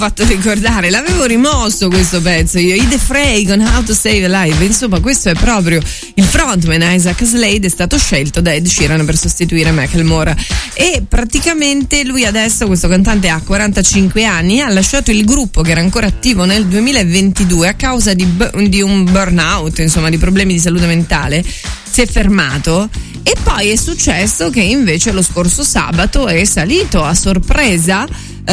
fatto ricordare, l'avevo rimosso questo pezzo io, i The Fray con How to Save a Life. Insomma, questo è proprio il frontman Isaac Slade, è stato scelto da Ed Sheeran per sostituire Macklemore, e praticamente lui adesso, questo cantante, ha 45 anni, ha lasciato il gruppo che era ancora attivo nel 2022 a causa di un burnout, insomma di problemi di salute mentale. Si è fermato e poi è successo che invece lo scorso sabato è salito a sorpresa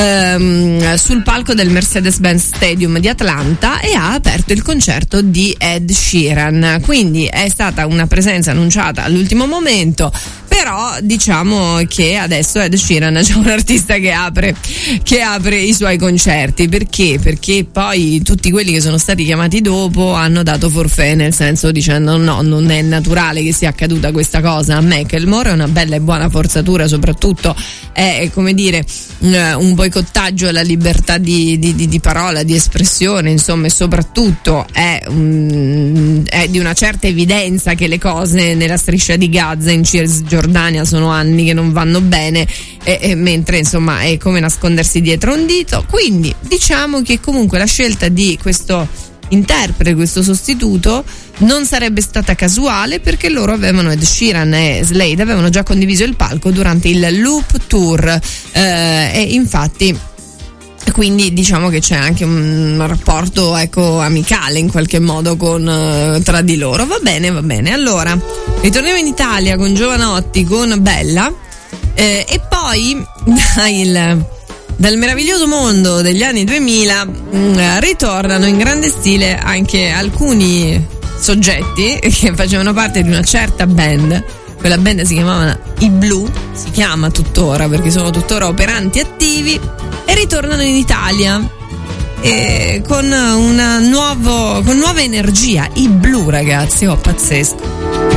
sul palco del Mercedes-Benz Stadium di Atlanta e ha aperto il concerto di Ed Sheeran. Quindi è stata una presenza annunciata all'ultimo momento, però diciamo che adesso Ed Sheeran è già un artista che apre i suoi concerti. Perché? Perché poi tutti quelli che sono stati chiamati dopo hanno dato forfait, nel senso dicendo no, non è naturale che sia accaduta questa cosa. A Macklemore è una bella e buona forzatura, soprattutto è come dire un boicottaggio alla libertà di parola, di espressione, insomma, e soprattutto è di una certa evidenza che le cose nella striscia di Gaza, in Cisgiordania, sono anni che non vanno bene, mentre insomma è come nascondersi dietro un dito. Quindi diciamo che comunque la scelta di questo interprete, questo sostituto, non sarebbe stata casuale, perché loro avevano, Ed Sheeran e Slade avevano già condiviso il palco durante il Loop Tour, e infatti quindi diciamo che c'è anche un rapporto, ecco, amicale in qualche modo tra di loro. Va bene, allora ritorniamo in Italia con Giovanotti, con Bella, e poi dal meraviglioso mondo degli anni 2000 ritornano in grande stile anche alcuni soggetti che facevano parte di una certa band. Quella band si chiamava i Blue, si chiama tuttora perché sono tuttora operanti, attivi, e ritornano in Italia con nuova energia. I Blue, ragazzi, pazzesco.